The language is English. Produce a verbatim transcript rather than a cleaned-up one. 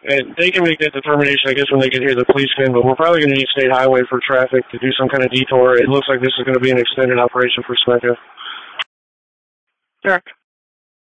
And they can make that determination, I guess, when they get here, the policemen, but we're probably going to need state highway for traffic to do some kind of detour. It looks like this is going to be an extended operation for Smecca. Dirk.